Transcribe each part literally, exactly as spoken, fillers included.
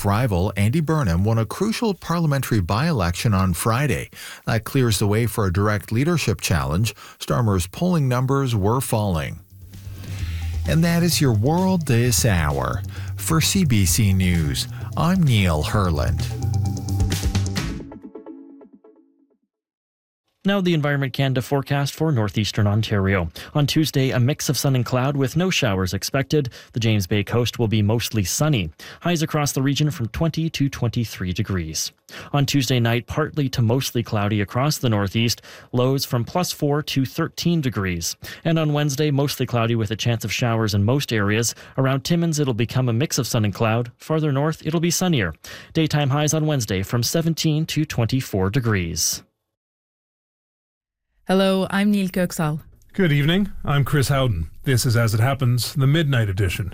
rival Andy Burnham won a crucial parliamentary by-election on Friday. That clears the way for a direct leadership challenge. Starmer's polling numbers were falling. And that is your world this hour. For C B C News, I'm Neil Herland. Now the Environment Canada forecast for northeastern Ontario. On Tuesday, a mix of sun and cloud with no showers expected. The James Bay coast will be mostly sunny. Highs across the region from twenty to twenty-three degrees. On Tuesday night, partly to mostly cloudy across the northeast. Lows from plus four to thirteen degrees. And on Wednesday, mostly cloudy with a chance of showers in most areas. Around Timmins, it'll become a mix of sun and cloud. Farther north, it'll be sunnier. Daytime highs on Wednesday from seventeen to twenty-four degrees. Hello, I'm Neil Köksal. Good evening, I'm Chris Howden. This is As It Happens, the Midnight Edition.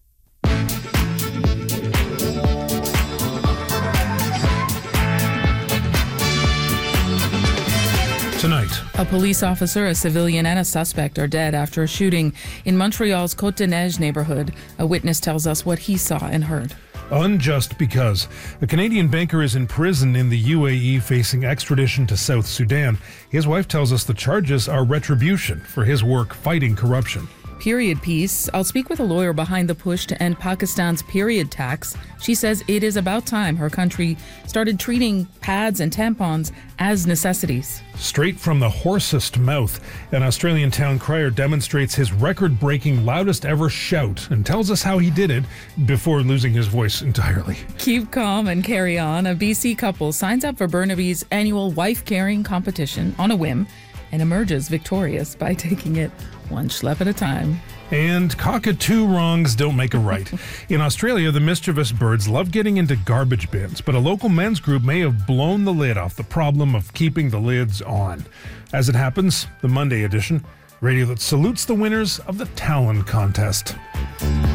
Tonight, a police officer, a civilian, and a suspect are dead after a shooting in Montreal's Côte-des-Neiges neighborhood. A witness tells us what he saw and heard. Unjust because a Canadian banker is in prison in the U A E facing extradition to South Sudan. His wife tells us the charges are retribution for his work fighting corruption. Period piece. I'll speak with a lawyer behind the push to end Pakistan's period tax. She says it is about time her country started treating pads and tampons as necessities. Straight from the hoarsest mouth, an Australian town crier demonstrates his record-breaking loudest ever shout and tells us how he did it before losing his voice entirely. Keep calm and carry on. A B C couple signs up for Burnaby's annual wife-carrying competition on a whim and emerges victorious by taking it one schlep at a time. And cockatoo wrongs don't make a right. In Australia, the mischievous birds love getting into garbage bins, but a local men's group may have blown the lid off the problem of keeping the lids on. As it happens, the Monday edition, radio that salutes the winners of the Talon contest.